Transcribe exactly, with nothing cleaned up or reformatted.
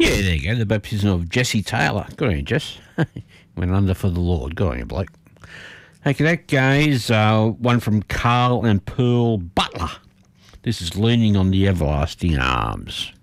Yeah, there you go. The baptism of Jesse Taylor. Good on you, Jess. Went under for the Lord. Good on you, bloke. Okay, that goes uh, one from Carl and Pearl Butler. This is Leaning on the Everlasting Arms.